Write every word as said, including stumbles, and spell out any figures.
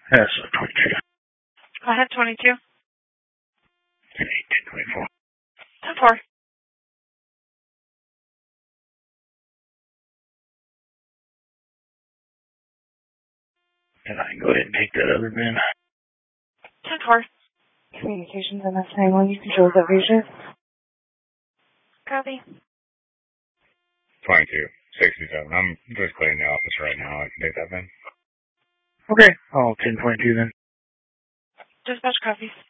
That's twenty-two. I have twenty-two. ten twenty-four. ten four. And I can go ahead and take that other bin. ten four. Communications and S nine one, you control the vision. Copy. twenty-two sixty-seven. I'm just clearing the office right now. I can take that bin. Okay. Oh, ten twenty-two then. Dispatch copies.